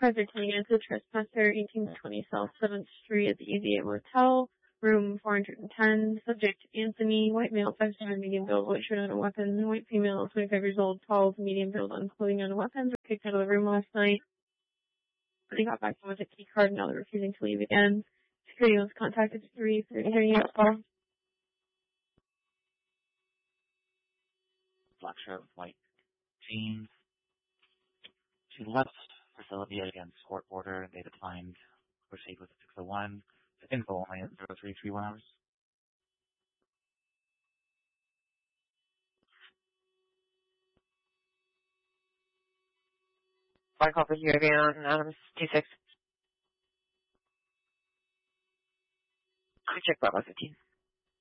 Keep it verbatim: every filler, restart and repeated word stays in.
presenting as a trespasser, eighteen twenty South seventh Street at the E Z A Motel, room four hundred ten, subject Anthony, white male, five seven, medium build, white shirt on weapons, white female, twenty-five years old, tall, medium build, on clothing on weapons, were kicked out of the room last night. They got back with a key card and now they're refusing to leave again. Security was contacted at three thirty a.m. Black shirt with white jeans. She left facility against court order. They declined to proceed with the six oh one. The info only at zero three three one hours. Flight call for U A V on Adams T six. Check Bravo fifteen.